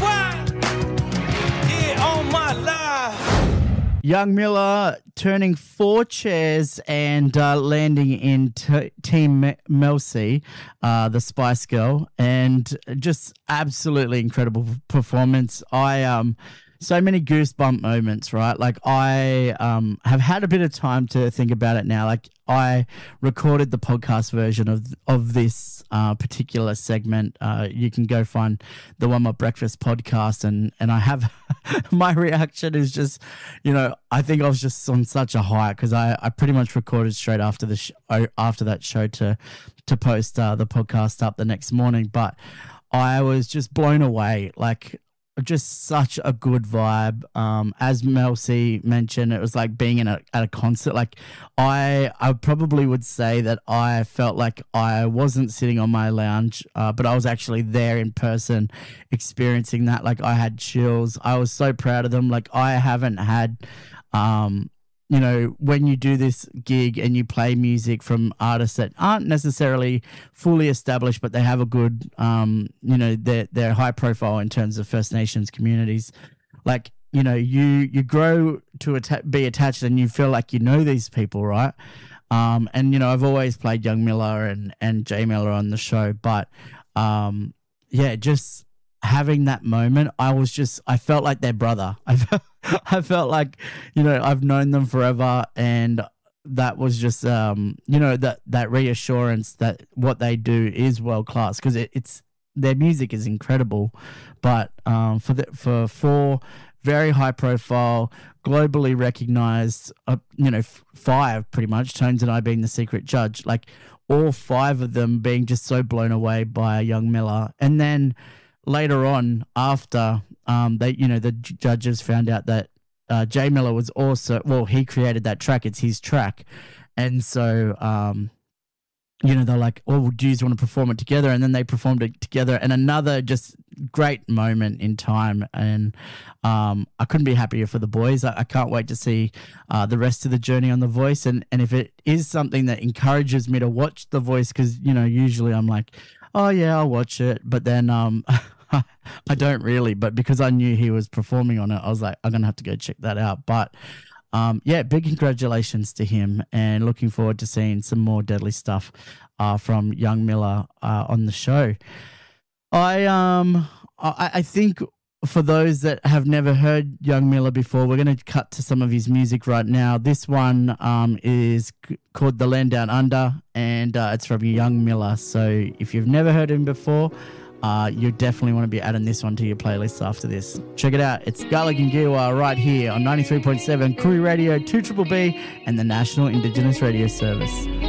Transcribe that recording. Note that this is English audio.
Young Miller turning 4 chairs and landing in Team Mel C, the Spice Girl, and just absolutely incredible performance. So many goosebump moments, right? Like I have had a bit of time to think about it now. Like I recorded the podcast version of this particular segment. You can go find the One More Breakfast podcast, and I have my reaction is just, I think I was just on such a high because I pretty much recorded straight after after that show to post the podcast up the next morning. But I was just blown away, like. Just such a good vibe. As Mel C mentioned, it was like being at a concert. Like I probably would say that I felt like I wasn't sitting on my lounge, but I was actually there in person experiencing that. Like I had chills. I was so proud of them. Like I haven't had, when you do this gig and you play music from artists that aren't necessarily fully established, but they have a good, they're high profile in terms of First Nations communities. Like, you grow to be attached and you feel like you know these people, right? I've always played Young Miller and Jay Miller on the show, but just having that moment, I felt like their brother. I felt like, I've known them forever, and that was just, that reassurance that what they do is world class, because it's their music is incredible. But for 4 very high profile, globally recognized, 5 pretty much, Tones and I being the secret judge, like all 5 of them being just so blown away by Young Miller, and then later on, after the judges found out that Jay Miller was also, he created that track. It's his track. And so, they're like, oh, do you want to perform it together? And then they performed it together, and another just great moment in time. And I couldn't be happier for the boys. I can't wait to see the rest of the journey on The Voice. And if it is something that encourages me to watch The Voice, because, usually I'm like, oh yeah, I'll watch it. But then I don't really. But because I knew he was performing on it, I was like, I'm going to have to go check that out. But big congratulations to him, and looking forward to seeing some more deadly stuff from Young Miller on the show. I think for those that have never heard Young Miller before, we're going to cut to some of his music right now. This one is called The Land Down Under, and it's from Young Miller. So if you've never heard him before, you definitely want to be adding this one to your playlist after this. Check it out. It's Garlic and Giwa right here on 93.7 Koori Radio 2BBB and the National Indigenous Radio Service.